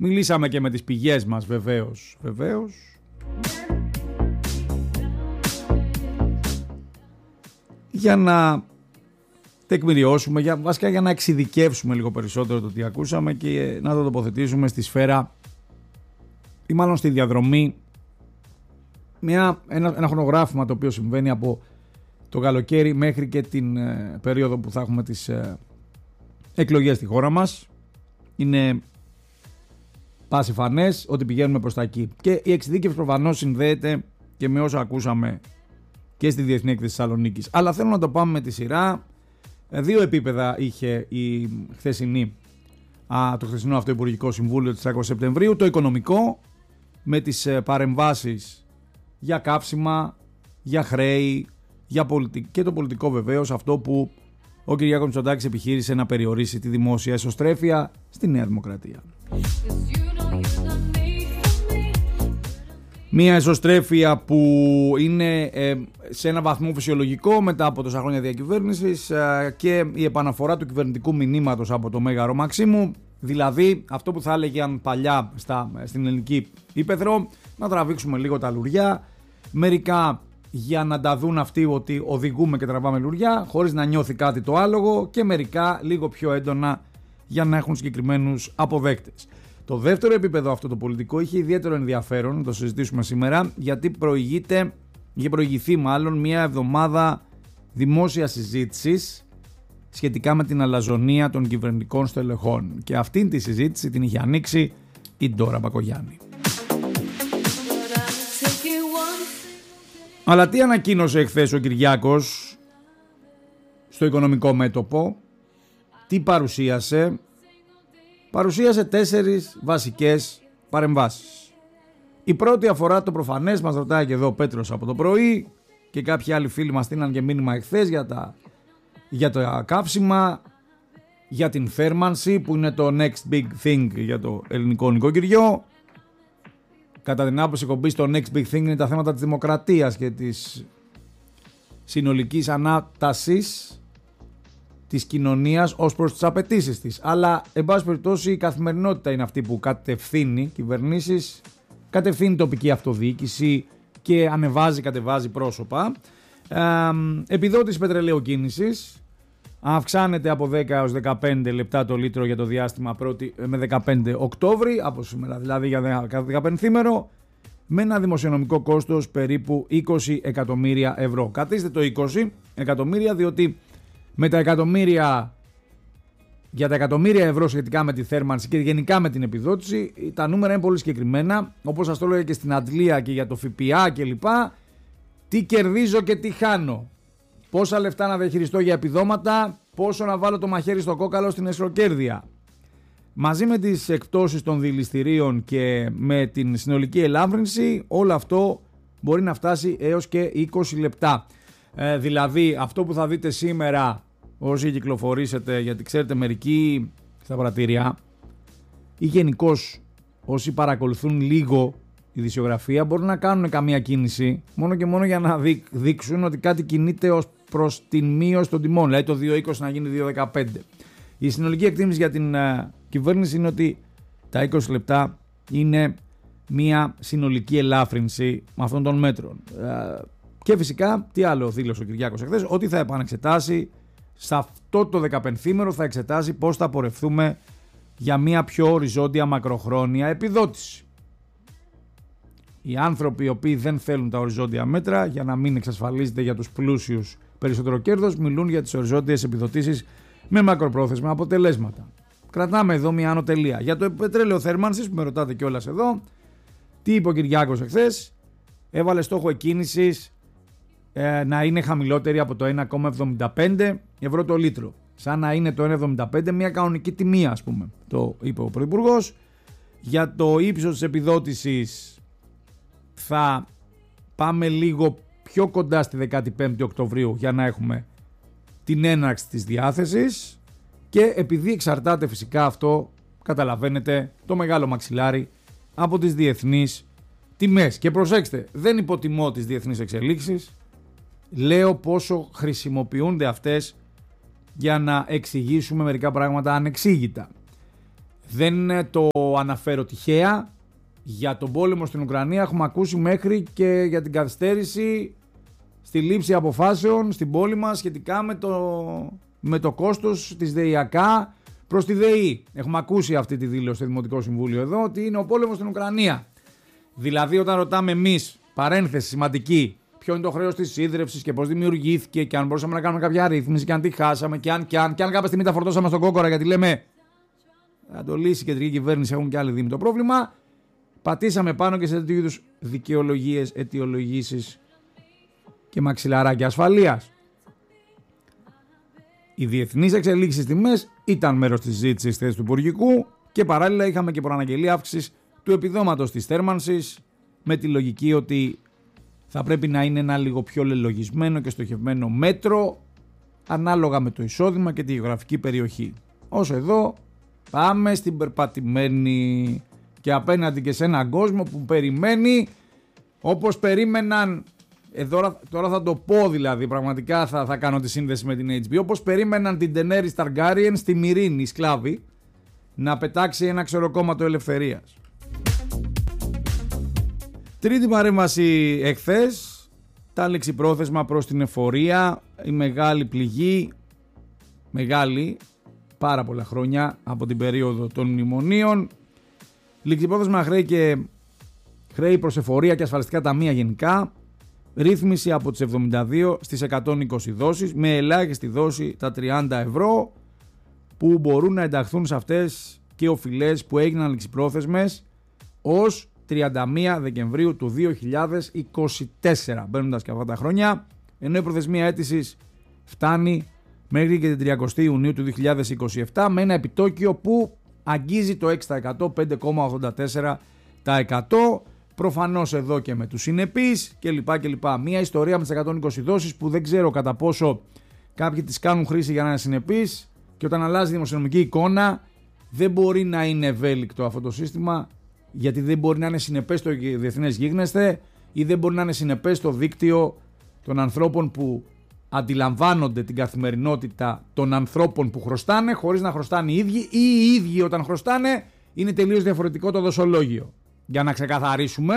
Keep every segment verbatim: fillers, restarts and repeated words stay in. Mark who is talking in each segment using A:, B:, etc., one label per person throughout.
A: Μιλήσαμε και με τις πηγές μας βεβαίως, βεβαίως. Για να τεκμηριώσουμε, για, βασικά για να εξειδικεύσουμε λίγο περισσότερο το τι ακούσαμε και να το τοποθετήσουμε στη σφαίρα ή μάλλον στη διαδρομή μια, ένα, ένα χρονογράφημα το οποίο συμβαίνει από το καλοκαίρι μέχρι και την ε, περίοδο που θα έχουμε τις ε, εκλογές στη χώρα μας. Είναι πασιφανές ότι πηγαίνουμε προς τα εκεί. Και η εξειδίκευση προφανώς συνδέεται και με όσα ακούσαμε και στη Διεθνή Έκθεση Θεσσαλονίκης. Αλλά θέλω να το πάμε με τη σειρά. Δύο επίπεδα είχε η χθεσινή, α, το χθεσινό αυτό Υπουργικό Συμβούλιο της τριακοστής Σεπτεμβρίου. Το οικονομικό με τις παρεμβάσεις για κάψιμα, για χρέη, για πολιτικ... και το πολιτικό βεβαίως, αυτό που ο Κυριάκος Μητσοτάκης επιχείρησε να περιορίσει τη δημόσια εσωστρέφεια στη Νέα Δημοκρατία. Μία εσωστρέφεια που είναι ε, σε ένα βαθμό φυσιολογικό μετά από τόσα χρόνια διακυβέρνησης ε, και η επαναφορά του κυβερνητικού μηνύματος από το Μέγαρο Μαξίμου, δηλαδή αυτό που θα έλεγαν παλιά στα, στην ελληνική ύπαιθρο, να τραβήξουμε λίγο τα λουριά, μερικά για να τα δουν αυτοί ότι οδηγούμε και τραβάμε λουριά χωρίς να νιώθει κάτι το άλογο και μερικά λίγο πιο έντονα για να έχουν συγκεκριμένους αποδέκτες. Το δεύτερο επίπεδο αυτό το πολιτικό είχε ιδιαίτερο ενδιαφέρον, να το συζητήσουμε σήμερα, γιατί προηγείται, είχε προηγηθεί μάλλον μια εβδομάδα δημόσια συζήτησης σχετικά με την αλαζονία των κυβερνητικών στελεχών. Και αυτήν τη συζήτηση την είχε ανοίξει η Ντόρα Μπακογιάννη. Αλλά τι ανακοίνωσε εχθές ο Κυριάκος στο οικονομικό μέτωπο, τι παρουσίασε? Παρουσίασε τέσσερις βασικές παρεμβάσεις. Η πρώτη αφορά το προφανές, μας ρωτάει και εδώ ο Πέτρος από το πρωί και κάποιοι άλλοι φίλοι μας στείλαν και μήνυμα εχθές για τα, για τα καύσιμα, για την θέρμανση που είναι το next big thing για το ελληνικό νοικοκυριό. Κατά την άποψη κομπής το next big thing είναι τα θέματα της δημοκρατίας και της συνολικής ανάτασης της κοινωνίας ως προς τις απαιτήσεις της. Αλλά, εν πάση περιπτώσει, η καθημερινότητα είναι αυτή που κατευθύνει κυβερνήσεις, κατευθύνει τοπική αυτοδιοίκηση και ανεβάζει, κατεβάζει πρόσωπα. Ε, επιδότηση πετρελαιοκίνησης αυξάνεται από δέκα έως δεκαπέντε λεπτά το λίτρο για το διάστημα πρώτη με δεκαπέντε Οκτώβρη, από σήμερα δηλαδή για δεκαπενθήμερο, με ένα δημοσιονομικό κόστος περίπου είκοσι εκατομμύρια ευρώ. Κρατήστε το είκοσι εκατομμύρια, διότι με τα εκατομμύρια, για τα εκατομμύρια ευρώ σχετικά με τη θέρμανση και γενικά με την επιδότηση, τα νούμερα είναι πολύ συγκεκριμένα, όπως σας το έλεγα και στην αντλία και για το ΦΠΑ κλπ. Τι κερδίζω και τι χάνω, πόσα λεφτά να διαχειριστώ για επιδόματα, πόσο να βάλω το μαχαίρι στο κόκαλο στην εσχροκέρδεια. Μαζί με τις εκπτώσεις των δηληστηρίων και με την συνολική ελάφρυνση, όλο αυτό μπορεί να φτάσει έως και είκοσι λεπτά. Ε, δηλαδή αυτό που θα δείτε σήμερα όσοι κυκλοφορήσετε, γιατί ξέρετε μερικοί στα πρατήρια ή γενικώς όσοι παρακολουθούν λίγο ειδησιογραφία μπορούν να κάνουν καμία κίνηση μόνο και μόνο για να δείξουν ότι κάτι κινείται ως προς την μείωση των τιμών, δηλαδή το δύο είκοσι να γίνει δύο δεκαπέντε. Η συνολική εκτίμηση για την uh, κυβέρνηση είναι ότι τα είκοσι λεπτά είναι μια συνολική ελάφρυνση με αυτών των μέτρων. Uh, και φυσικά, τι άλλο δήλωσε ο Κυριάκος εχθές, ότι θα επανεξετάσει σε αυτό το δεκαπενθήμερο, θα εξετάσει πώς θα πορευθούμε για μια πιο οριζόντια μακροχρόνια επιδότηση. Οι άνθρωποι οι οποίοι δεν θέλουν τα οριζόντια μέτρα για να μην εξασφαλίζεται για τους πλούσιους περισσότερο κέρδος, μιλούν για τις οριζόντιες επιδοτήσεις με μακροπρόθεσμα αποτελέσματα. Κρατάμε εδώ μια άνω τελεία. Για το πετρέλαιο θέρμανσης που με ρωτάτε κιόλας εδώ, τι είπε ο Κυριάκος εχθές? Έβαλε στόχο εκκίνησης ε, να είναι χαμηλότερη από το ένα κόμμα εβδομήντα πέντε ευρώ το λίτρο. Σαν να είναι το ένα κόμμα εβδομήντα πέντε μια κανονική τιμή, ας πούμε. Το είπε ο Πρωθυπουργός. Για το ύψος της επιδότησης θα πάμε λίγο πιο κοντά στη δεκαπέντε Οκτωβρίου για να έχουμε την έναρξη της διάθεσης, και επειδή εξαρτάται φυσικά αυτό, καταλαβαίνετε, το μεγάλο μαξιλάρι από τις διεθνείς τιμές. Και προσέξτε, δεν υποτιμώ τις διεθνείς εξελίξεις, λέω πόσο χρησιμοποιούνται αυτές για να εξηγήσουμε μερικά πράγματα ανεξήγητα. Δεν το αναφέρω τυχαία. Για τον πόλεμο στην Ουκρανία έχουμε ακούσει μέχρι και για την καθυστέρηση στη λήψη αποφάσεων στην πόλη μας σχετικά με το, με το κόστος της ΔΕΙΑΚΑ προς τη ΔΕΗ. Έχουμε ακούσει αυτή τη δήλωση στο Δημοτικό Συμβούλιο εδώ ότι είναι ο πόλεμος στην Ουκρανία. Δηλαδή όταν ρωτάμε εμείς, παρένθεση σημαντική, ποιο είναι το χρέος της ίδρυυσης και πώς δημιουργήθηκε και αν μπορούσαμε να κάνουμε κάποια ρύθμιση και αν τη χάσαμε και αν, και αν, και αν κάποια στιγμή τα φορτώσαμε στον κόκορα γιατί λέμε θα το λύσει η κεντρική κυβέρνηση, έχουν και άλλοι δήμοι το πρόβλημα. Πατήσαμε πάνω και σε τέτοιου είδους δικαιολογίες, αιτιολογήσεις και μαξιλαράκια ασφαλείας. Οι διεθνείς εξελίξεις τιμές ήταν μέρος της συζήτησης θέσης του Υπουργικού και παράλληλα είχαμε και προαναγγελία αύξησης του επιδόματος της θέρμανσης με τη λογική ότι θα πρέπει να είναι ένα λίγο πιο λελογισμένο και στοχευμένο μέτρο ανάλογα με το εισόδημα και τη γεωγραφική περιοχή. Όσο εδώ πάμε στην περπατημένη και απέναντι και σε έναν κόσμο που περιμένει όπως περίμεναν, εδώ, τώρα θα το πω δηλαδή, πραγματικά θα, θα κάνω τη σύνδεση με την έιτς μπι, όπως περίμεναν την Daenerys Targaryen στη Μυρίνη σκλάβη να πετάξει ένα ξεροκόμματο ελευθερίας. Τρίτη παρέμβαση εχθές, τα λεξιπρόθεσμα προς την εφορία, η μεγάλη πληγή, μεγάλη, πάρα πολλά χρόνια από την περίοδο των μνημονίων. Λεξιπρόθεσμα χρέη και χρέη προς εφορία και ασφαλιστικά ταμεία γενικά, ρύθμιση από τις εβδομήντα δύο στις εκατόν είκοσι δόσεις με ελάχιστη δόση τα τριάντα ευρώ που μπορούν να ενταχθούν σε αυτές και οφειλές που έγιναν λεξιπρόθεσμες ως τριάντα μία Δεκεμβρίου του δύο χιλιάδες είκοσι τέσσερα, μπαίνοντας και αυτά τα χρόνια, ενώ η προθεσμία αίτησης φτάνει μέχρι και την τριαντάφινη Ιουνίου του δύο χιλιάδες είκοσι επτά με ένα επιτόκιο που αγγίζει το έξι τοις εκατό, πέντε κόμμα ογδόντα τέσσερα τοις εκατό. Προφανώς εδώ και με τους συνεπείς κλπ. κλπ. Μια ιστορία με τις εκατόν είκοσι δόσεις που δεν ξέρω κατά πόσο κάποιοι τις κάνουν χρήση για να είναι συνεπείς και όταν αλλάζει η δημοσιονομική εικόνα δεν μπορεί να είναι ευέλικτο αυτό το σύστημα γιατί δεν μπορεί να είναι συνεπές στο διεθνές γίγνεσθε ή δεν μπορεί να είναι συνεπές στο δίκτυο των ανθρώπων που αντιλαμβάνονται την καθημερινότητα των ανθρώπων που χρωστάνε χωρίς να χρωστάνε οι ίδιοι ή οι ίδιοι όταν χρωστάνε είναι τελείως διαφορετικό το δοσολόγιο. Για να ξεκαθαρίσουμε,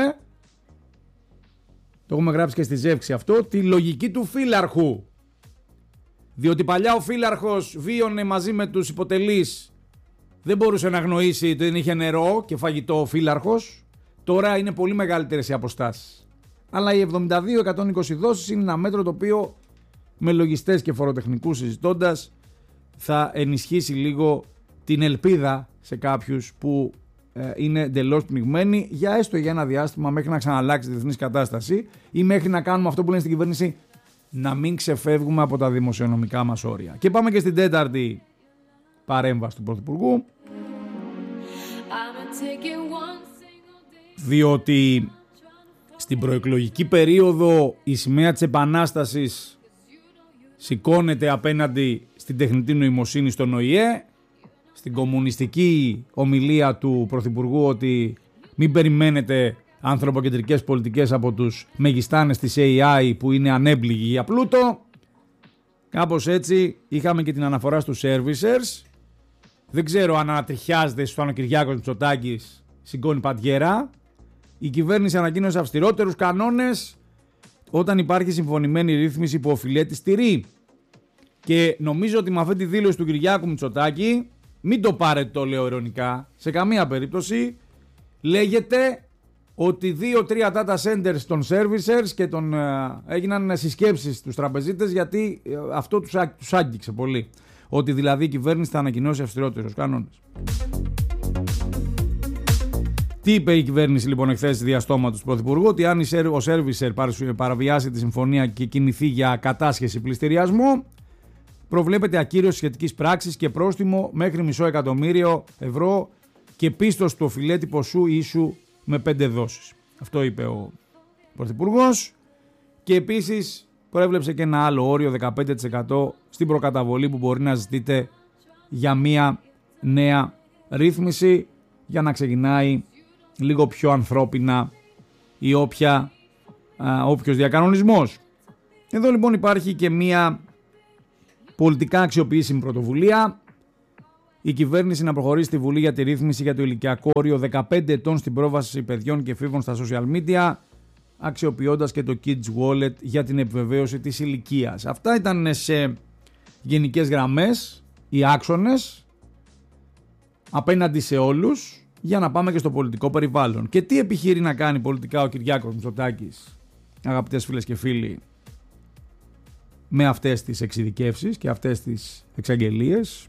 A: το έχουμε γράψει και στη ζεύξη αυτό, τη λογική του φύλαρχου. Διότι παλιά ο φύλαρχος βίωνε μαζί με τους υποτελείς, δεν μπορούσε να αγνοήσει ότι δεν είχε νερό και φαγητό ο φύλαρχος. Τώρα είναι πολύ μεγαλύτερες οι αποστάσεις. Αλλά οι εβδομήντα δύο εκατόν είκοσι δόσεις είναι ένα μέτρο το οποίο με λογιστές και φοροτεχνικούς συζητώντας θα ενισχύσει λίγο την ελπίδα σε κάποιους που ε, είναι εντελώς πνιγμένοι για έστω για ένα διάστημα μέχρι να ξαναλλάξει τη διεθνής κατάσταση ή μέχρι να κάνουμε αυτό που λένε στην κυβέρνηση, να μην ξεφεύγουμε από τα δημοσιονομικά μας όρια. Και πάμε και στην τέταρτη παρέμβαση του Πρωθυπουργού, διότι στην προεκλογική περίοδο η σημαία της Επανάστασης σηκώνεται απέναντι στην τεχνητή νοημοσύνη στον Ο Η Ε, στην κομμουνιστική ομιλία του Πρωθυπουργού ότι μην περιμένετε ανθρωποκεντρικές πολιτικές από τους μεγιστάνες της έι άι που είναι ανέμπληγοι για πλούτο. Κάπως έτσι είχαμε και την αναφορά στους servicers. Δεν ξέρω αν ανατριχιάζεται στον Κυριάκος Μητσοτάκης, σηκώνει παντιέρα. Η κυβέρνηση ανακοίνωσε αυστηρότερους κανόνες όταν υπάρχει συμφωνημένη ρύθμιση που οφειλέτη στηρεί. Και νομίζω ότι με αυτή τη δήλωση του Κυριάκου Μητσοτάκη, μην το πάρετε, το λέω ειρωνικά, σε καμία περίπτωση, λέγεται ότι δύο-τρία data centers των servicers και των, ε, έγιναν συσκέψεις στους τραπεζίτες γιατί ε, αυτό τους, α, τους άγγιξε πολύ. Ότι δηλαδή η κυβέρνηση θα ανακοινώσει αυστηρότερους κανόνες. Τι είπε η κυβέρνηση λοιπόν εχθές διαστόματος του Πρωθυπουργού? Ότι αν ο servicer παραβιάσει τη συμφωνία και κινηθεί για κατάσχεση πληστηριασμού, προβλέπεται ακύρωση σχετικής πράξης και πρόστιμο μέχρι μισό εκατομμύριο ευρώ και πίστος του οφειλέτη ποσού ίσου με πέντε δόσεις. Αυτό είπε ο Πρωθυπουργός και επίσης προέβλεψε και ένα άλλο όριο δεκαπέντε τοις εκατό στην προκαταβολή που μπορεί να ζητείτε για μια νέα ρύθμιση για να ξεκινάει λίγο πιο ανθρώπινα ή όποια, α, όποιος διακανονισμός. Εδώ λοιπόν υπάρχει και μια πολιτικά αξιοποιήσιμη πρωτοβουλία. η κυβέρνηση να προχωρήσει στη Βουλή για τη ρύθμιση για το ηλικιακό όριο δεκαπέντε ετών στην πρόβαση παιδιών και εφήβων στα social media, αξιοποιώντας και το Kids Wallet για την επιβεβαίωση της ηλικίας. Αυτά ήταν σε γενικές γραμμές οι άξονες απέναντι σε όλους, για να πάμε και στο πολιτικό περιβάλλον. Και τι επιχείρει να κάνει πολιτικά ο Κυριάκος Μητσοτάκης, αγαπητές φίλες και φίλοι, με αυτές τις εξειδικεύσεις και αυτές τις εξαγγελίες.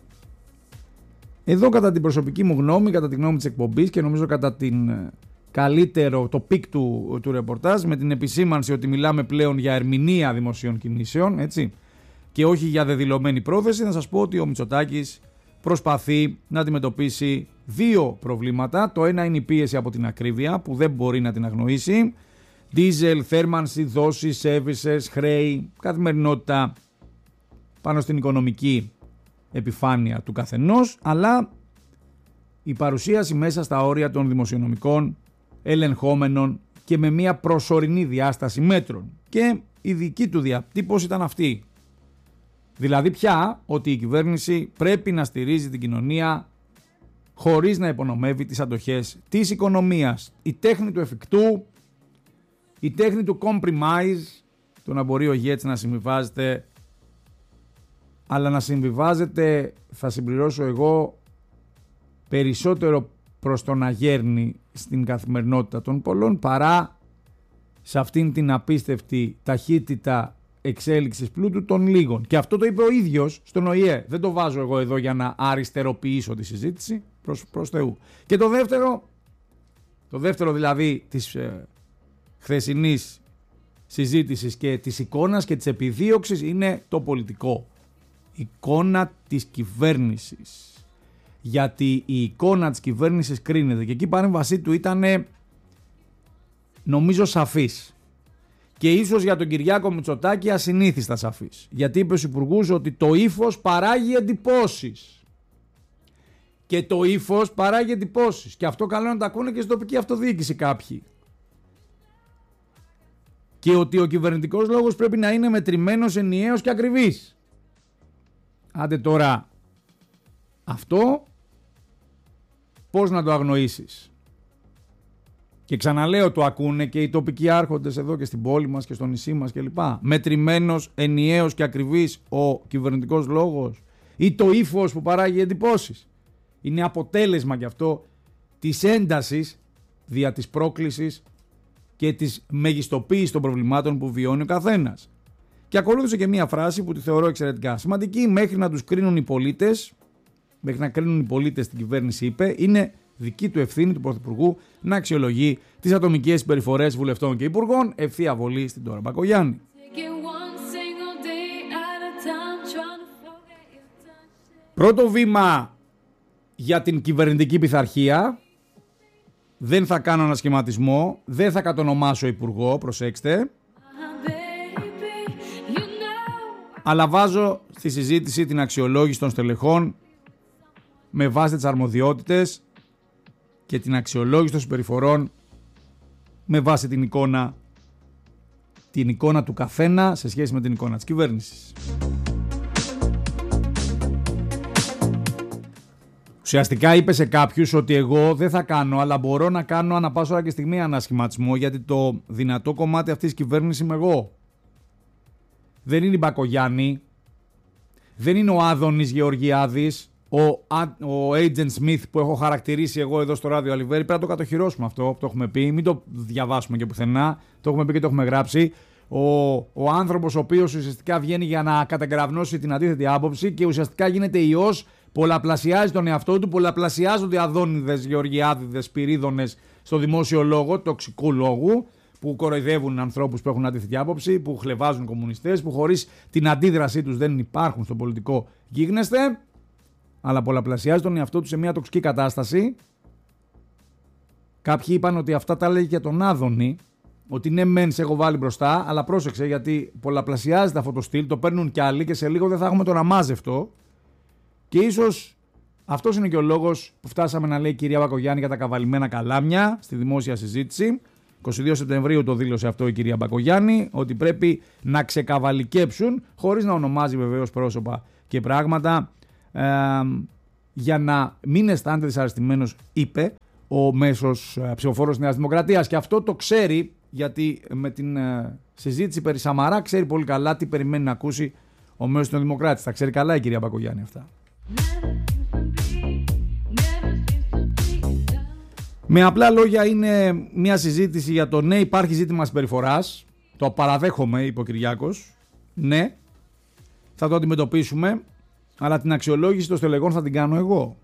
A: Εδώ, κατά την προσωπική μου γνώμη, κατά τη γνώμη της εκπομπής και νομίζω κατά την καλύτερο, το πικ του, του ρεπορτάζ, με την επισήμανση ότι μιλάμε πλέον για ερμηνεία δημοσίων κινήσεων, έτσι, και όχι για δεδηλωμένη πρόθεση, να σας πω ότι ο Μητσοτάκης προσπαθεί να αντιμετωπίσει δύο προβλήματα. Το ένα είναι η πίεση από την ακρίβεια που δεν μπορεί να την αγνοήσει. Δίζελ, θέρμανση, δόσεις, services, χρέη, καθημερινότητα πάνω στην οικονομική επιφάνεια του καθενός, αλλά η παρουσίαση μέσα στα όρια των δημοσιονομικών ελεγχόμενων και με μια προσωρινή διάσταση μέτρων. Και η δική του διατύπωση ήταν αυτή. Δηλαδή πια ότι η κυβέρνηση πρέπει να στηρίζει την κοινωνία χωρίς να υπονομεύει τις αντοχές της οικονομίας. Η τέχνη του εφικτού, η τέχνη του compromise, το να μπορεί ο ηγέτης να συμβιβάζεται, αλλά να συμβιβάζεται, θα συμπληρώσω εγώ, περισσότερο προς το να γέρνει στην καθημερινότητα των πολλών παρά σε αυτήν την απίστευτη ταχύτητα εξέλιξης πλούτου των λίγων. Και αυτό το είπε ο ίδιος στον Ο Η Ε. Δεν το βάζω εγώ εδώ για να αριστεροποιήσω τη συζήτηση, προς, προς Θεού. Και το δεύτερο, το δεύτερο δηλαδή της ε, χθεσινής συζήτησης και της εικόνας και της επιδίωξης είναι το πολιτικό. Εικόνα της κυβέρνησης. Γιατί η εικόνα της κυβέρνησης κρίνεται και εκεί η παρέμβασή του ήταν, νομίζω, σαφής. Και ίσως για τον Κυριάκο Μητσοτάκη ασυνήθιστα σαφής. Γιατί είπε στους υπουργούς ότι το ύφος παράγει εντυπώσεις. Και το ύφος παράγει εντυπώσεις. Και αυτό καλό να το ακούνε και στην τοπική αυτοδιοίκηση κάποιοι. Και ότι ο κυβερνητικός λόγος πρέπει να είναι μετρημένος, ενιαίος και ακριβής. Άντε τώρα αυτό πώς να το αγνοήσεις. Και ξαναλέω, το ακούνε και οι τοπικοί άρχοντες εδώ και στην πόλη μας και στο νησί μας κλπ. Μετρημένος, ενιαίος και ακριβής ο κυβερνητικός λόγος ή το ύφος που παράγει εντυπώσεις. Είναι αποτέλεσμα γι' αυτό της έντασης δια της πρόκλησης και της μεγιστοποίησης των προβλημάτων που βιώνει ο καθένας. Και ακολούθησε και μία φράση που τη θεωρώ εξαιρετικά σημαντική. Μέχρι να τους κρίνουν οι πολίτες, μέχρι να κρίνουν οι πολίτες την κυβέρνηση, είπε, είναι δική του ευθύνη του Πρωθυπουργού να αξιολογεί τις ατομικές συμπεριφορές βουλευτών και υπουργών. Ευθεία βολή στην Ντόρα Μπακογιάννη. Πρώτο βήμα για την κυβερνητική πειθαρχία. Δεν θα κάνω ανασχηματισμό, δεν θα κατονομάσω υπουργό, προσέξτε. Αλλά βάζω στη συζήτηση την αξιολόγηση των στελεχών με βάση τις αρμοδιότητες και την αξιολόγηση των συμπεριφορών με βάση την εικόνα, την εικόνα του καθένα σε σχέση με την εικόνα της κυβέρνησης. Ουσιαστικά είπε σε κάποιους ότι εγώ δεν θα κάνω, αλλά μπορώ να κάνω ανά πάσα ώρα και στιγμή ανασχηματισμό, γιατί το δυνατό κομμάτι αυτής της κυβέρνησης είμαι εγώ. Δεν είναι η Μπακογιάννη, δεν είναι ο Άδωνης Γεωργιάδης, ο, ο Agent Smith που έχω χαρακτηρίσει εγώ εδώ στο ράδιο Αλιβέρη. Πρέπει να το κατοχυρώσουμε αυτό που το έχουμε πει, μην το διαβάσουμε και πουθενά, το έχουμε πει και το έχουμε γράψει. Ο, ο άνθρωπος ο οποίος ουσιαστικά βγαίνει για να καταγραυνώσει την αντίθετη άποψη και ουσιαστικά γίνεται ιός, πολλαπλασιάζει τον εαυτό του, πολλαπλασιάζονται Αδόνιδες, Γεωργιάδηδες, Σπυρίδωνες στο δημόσιο λόγο, τοξικού λόγου, που κοροϊδεύουν ανθρώπους που έχουν αντίθετη άποψη, που χλευάζουν κομμουνιστές, που χωρίς την αντίδρασή τους δεν υπάρχουν στο πολιτικό γίγνεσθε, αλλά πολλαπλασιάζει τον εαυτό του σε μια τοξική κατάσταση. Κάποιοι είπαν ότι αυτά τα λέει για τον Άδωνη, ότι ναι, μεν σε έχω βάλει μπροστά, αλλά πρόσεξε, γιατί πολλαπλασιάζεται αυτό το στυλ, το παίρνουν κι άλλοι και σε λίγο δεν θα έχουμε τον αμάζευτο. Και ίσως αυτός είναι και ο λόγος που φτάσαμε να λέει η κυρία Μπακογιάννη για τα καβαλημένα καλάμια στη δημόσια συζήτηση. είκοσι δύο Σεπτεμβρίου το δήλωσε αυτό η κυρία Μπακογιάννη, ότι πρέπει να ξεκαβαλικέψουν, χωρίς να ονομάζει βεβαίως πρόσωπα και πράγματα, ε, για να μην αισθάνεται δυσαρεστημένος, είπε ο μέσος ψηφοφόρος Νέας Δημοκρατίας. Και αυτό το ξέρει, γιατί με την συζήτηση περί Σαμαρά ξέρει πολύ καλά τι περιμένει να ακούσει ο μέσος των Δημοκράτης. Τα ξέρει καλά η κυρία Μπακογιάννη αυτά. Με απλά λόγια είναι μια συζήτηση για το ναι, υπάρχει ζήτημα συμπεριφοράς. Το παραδέχομαι, είπε ο Κυριάκος. Ναι, θα το αντιμετωπίσουμε, αλλά την αξιολόγηση των στελεγών θα την κάνω εγώ.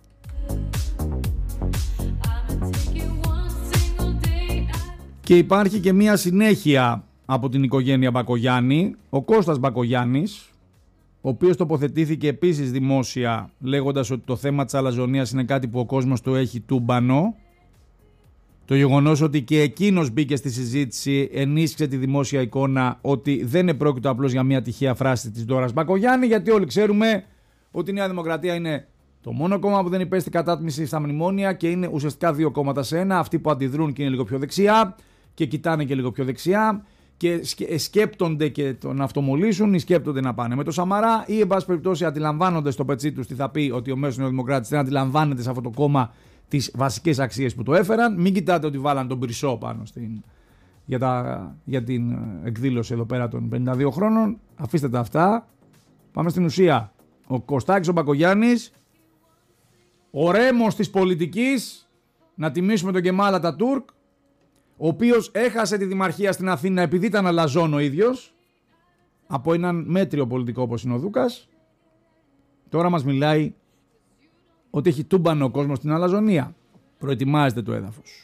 A: Και υπάρχει και μια συνέχεια από την οικογένεια Μπακογιάννη. Ο Κώστας Μπακογιάννης, ο οποίος τοποθετήθηκε επίσης δημόσια λέγοντας ότι το θέμα της αλαζονίας είναι κάτι που ο κόσμος το έχει τούμπανο. Το γεγονός ότι και εκείνος μπήκε στη συζήτηση ενίσχυσε τη δημόσια εικόνα ότι δεν επρόκειτο απλώς για μια τυχαία φράση της Ντόρας Μπακογιάννη, γιατί όλοι ξέρουμε ότι η Νέα Δημοκρατία είναι το μόνο κόμμα που δεν υπέστη κατάτμιση στα μνημόνια και είναι ουσιαστικά δύο κόμματα σε ένα. Αυτοί που αντιδρούν και είναι λίγο πιο δεξιά και κοιτάνε και λίγο πιο δεξιά και σκέπτονται και το να αυτομολύσουν ή σκέπτονται να πάνε με το Σαμαρά, ή εν πάση περιπτώσει αντιλαμβάνονται στο πετσί τους τι θα πει ότι ο μέσος Νεοδημοκράτης δεν αντιλαμβάνεται σε αυτό το κόμμα τις βασικές αξίες που το έφεραν. Μην κοιτάτε ότι βάλαν τον Πυρσό πάνω στην, για, τα, για την εκδήλωση εδώ πέρα των πενήντα δύο χρόνων. Αφήστε τα αυτά. Πάμε στην ουσία. Ο Κωστάκης ο Μπακογιάννης, ο ρέμος της πολιτικής, να τιμήσουμε τον Κεμάλ Ατατούρκ, ο οποίος έχασε τη δημαρχία στην Αθήνα επειδή ήταν αλαζόν ο ίδιος, από έναν μέτριο πολιτικό όπως είναι ο Δούκας. Τώρα μας μιλάει ότι έχει τούμπανο ο κόσμος στην αλαζονία. Προετοιμάζεται το έδαφος.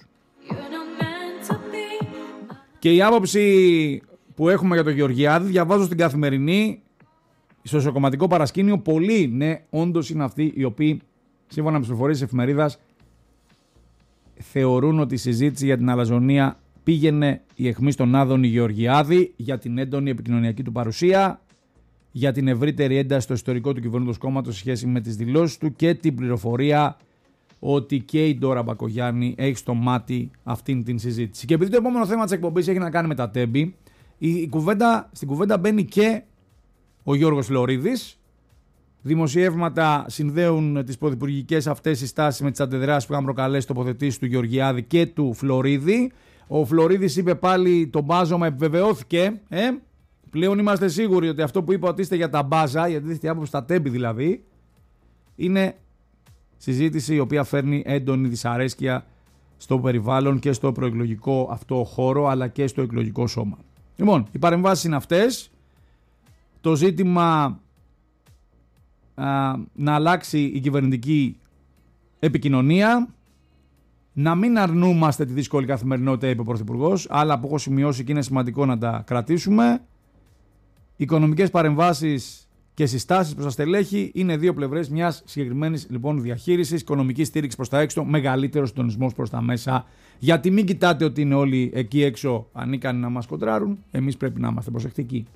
A: Και η άποψη που έχουμε για τον Γεωργιάδη, διαβάζω στην Καθημερινή, στο σοκομματικό παρασκήνιο, πολλοί, ναι, όντως είναι αυτοί οι οποίοι, σύμφωνα με τις πληροφορίες της εφημερίδας, θεωρούν ότι η συζήτηση για την αλαζονία πήγαινε η αιχμή στον Άδωνη Γεωργιάδη για την έντονη επικοινωνιακή του παρουσία, για την ευρύτερη ένταση στο ιστορικό του κυβερνώντος κόμματος σε σχέση με τις δηλώσεις του και την πληροφορία ότι και η Ντόρα Μπακογιάννη έχει στο μάτι αυτήν την συζήτηση. Και επειδή το επόμενο θέμα της εκπομπής έχει να κάνει με τα τέμπη, η κουβέντα, στην κουβέντα μπαίνει και ο Γιώργος Φλωρίδης. Δημοσιεύματα συνδέουν τις πρωθυπουργικές αυτές συστάσεις με τις αντιδράσεις που είχαν προκαλέσει τοποθετήσεις του Γεωργιάδη και του Φλωρίδη. Ο Φλωρίδης είπε πάλι το μπάζωμα επιβεβαιώθηκε. Ε? Πλέον είμαστε σίγουροι ότι αυτό που είπα ότι είστε για τα μπάζα, γιατί δείχνει άποψη στα τέμπη δηλαδή, είναι συζήτηση η οποία φέρνει έντονη δυσαρέσκεια στο περιβάλλον και στο προεκλογικό αυτό χώρο, αλλά και στο εκλογικό σώμα. Λοιπόν, οι παρεμβάσεις είναι αυτές. Το ζήτημα α, να αλλάξει η κυβερνητική επικοινωνία, να μην αρνούμαστε τη δύσκολη καθημερινότητα, είπε ο Πρωθυπουργός, άλλα που έχω σημειώσει και είναι σημαντικό να τα κρατήσουμε. Οικονομικές παρεμβάσεις και συστάσεις προς τα στελέχη είναι δύο πλευρές μιας συγκεκριμένης λοιπόν διαχείρισης. Οικονομική στήριξη προς τα έξω, μεγαλύτερο συντονισμός προς τα μέσα. Γιατί μην κοιτάτε ότι είναι όλοι εκεί έξω ανίκανοι να μας κοντράρουν. Εμείς πρέπει να είμαστε προσεκτικοί.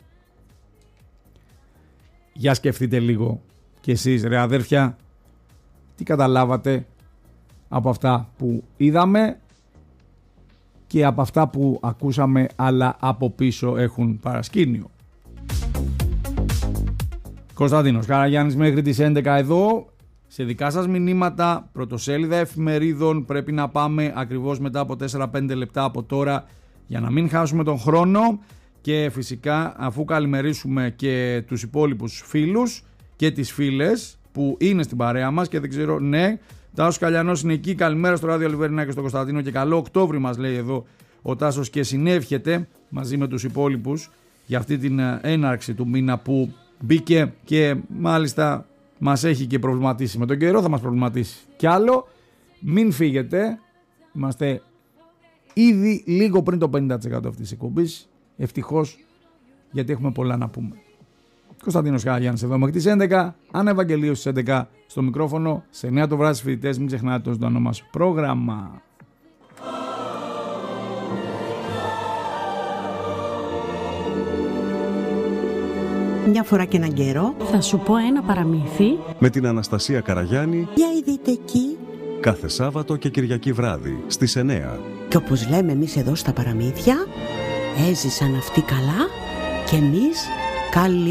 A: Για σκεφτείτε λίγο κι εσείς, ρε αδέρφια, τι καταλάβατε από αυτά που είδαμε και από αυτά που ακούσαμε, αλλά από πίσω έχουν παρασκήνιο. Κωνσταντίνος Καραγιάννης μέχρι τις έντεκα εδώ. Σε δικά σας μηνύματα, πρωτοσέλιδα εφημερίδων, πρέπει να πάμε ακριβώς μετά από τέσσερα πέντε λεπτά από τώρα για να μην χάσουμε τον χρόνο. Και φυσικά, αφού καλημερίσουμε και τους υπόλοιπους φίλους και τις φίλες που είναι στην παρέα μας και δεν ξέρω, ναι, Τάσος Καλιανός είναι εκεί. Καλημέρα στο Ράδιο Λιβερνά και στο Κωνσταντίνο και καλό Οκτώβρη μας λέει εδώ ο Τάσος και συνεύχεται μαζί με τους υπόλοιπους για αυτή την έναρξη του μήνα που μπήκε και μάλιστα μας έχει και προβληματίσει. Με τον καιρό θα μας προβληματίσει κι άλλο. Μην φύγετε. Είμαστε ήδη λίγο πριν το πενήντα τοις εκατό αυτής της εκπομπής. Ευτυχώς, γιατί έχουμε πολλά να πούμε. Κωνσταντίνος Καραγιάννης εδώ μέχρι τις έντεκα. Άννα Ευαγγελίου στις έντεκα στο μικρόφωνο. Σε εννιά το βράδυ στους φοιτητές. Μην ξεχνάτε το ζωντανό μας πρόγραμμα.
B: Μια φορά και έναν καιρό
C: θα σου πω ένα παραμύθι
D: με την Αναστασία Καραγιάννη.
B: Για ειδείτε εκεί.
D: Κάθε Σάββατο και Κυριακή βράδυ στις εννιά.
B: Και όπως λέμε εμείς εδώ στα παραμύθια, έζησαν αυτοί καλά και εμείς καλή.